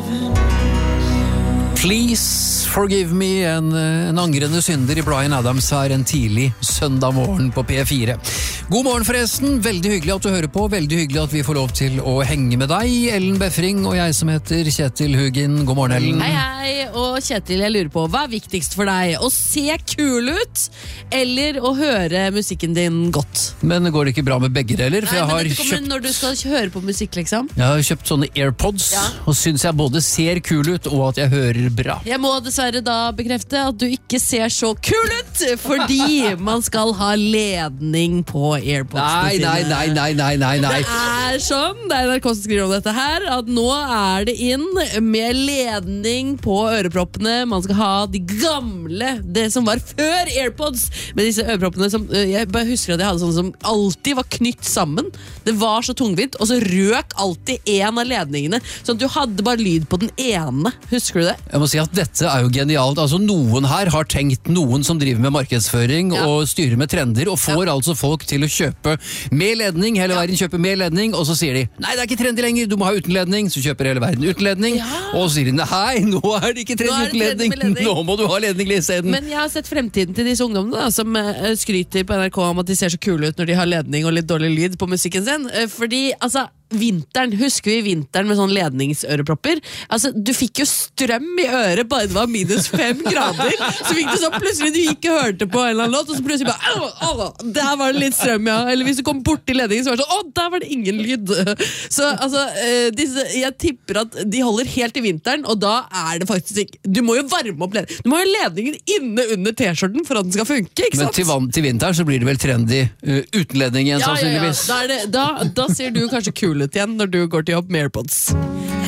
Please forgive me, en angrende synder i Bryan Adams her en tidlig søndag morgen på P4. God morgen forresten, veldig hyggelig at du hører på, veldig hyggelig at vi får lov til å henge med deg, Ellen Befring og jeg som heter Kjetil Hugin. God morgen, Ellen. Hei, hei, og Kjetil, jeg lurer på, hva er viktigst for deg? Å se kul ut, eller å høre musikken din godt? Men går det ikke bra med begge deler? For Nei, jeg men har dette kommer når du skal høre på musikk, liksom. Jeg har kjøpt sånne AirPods, og synes jeg både ser kul ut og at jeg hører bra. Jeg må dessverre da bekrefte at du ikke ser så kul ut, fordi man skal ha ledning på AirPodsene sine. Nei. Det er sånn, det er NRK som skriver om dette her, at nå er det inn med ledning på øreproppene. Man skal ha de gamle, det som var før AirPods, med disse øreproppene som, jeg bare husker at jeg hadde sånne som alltid var knytt sammen. Det var så tungvint, og så røk alltid en av ledningene, sånn at du hadde bare lyd på den ene. Husker du det? Jeg må si at dette er jo genialt. Altså noen her har tenkt, noen som driver med markedsføring og styrer med trender, og får altså folk til å kjøpe med ledning, hele verden kjøper med ledning, og så sier de, nei, det er ikke trendy lenger, du må ha uten ledning, så kjøper hele verden uten ledning, og så sier de, nei, nå er det ikke trendy uten ledning, nå må du ha ledning i stedet. Men jeg har sett fremtiden til disse ungdommene da, som skryter på NRK om at de ser så kule ut når de har ledning og litt dårlig lyd på musikken sin, fordi, altså, vinteren, husker vi vinteren med sånn ledningsørepropper? Altså, du fikk jo strøm i øret bare det var -5 grader. Så fikk du sånn, plutselig du ikke hørte på en eller annen låt, og så plutselig bare, der var det litt strøm, ja. Eller hvis du kom bort til ledningen, så var det sånn, der var det ingen lyd. Så, altså, jeg tipper at de holder helt i vinteren, og da er det faktisk ikke, du må jo varme opp ledningen. Du må jo ha ledningen inne under t-skjorten for at den skal funke, ikke sant? Men til vinteren så blir det vel trendy uten ledning igjen, sannsynligvis. Da ser du kanskje kul ut igjen når du går til jobb med AirPods.